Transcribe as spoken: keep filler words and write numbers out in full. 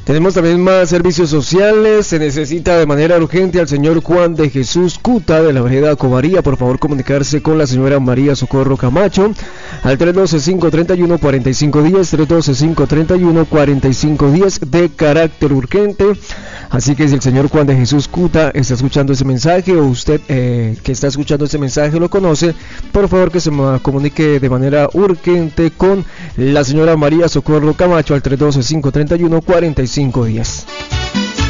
Tenemos también más servicios sociales. Se necesita de manera urgente al señor Juan de Jesús Cuta de la vereda Covaría. Por favor, comunicarse con la señora María Socorro Camacho al tres uno dos, cinco tres uno, cuatro cinco uno cero, tres uno dos, cinco tres uno, cuatro cinco uno cero, de carácter urgente. Así que si el señor Juan de Jesús Cuta está escuchando ese mensaje, o usted eh, que está escuchando ese mensaje lo conoce, por favor que se comunique de manera urgente con la señora María Socorro Camacho al tres uno dos, cinco tres uno, cuatro cinco uno cero.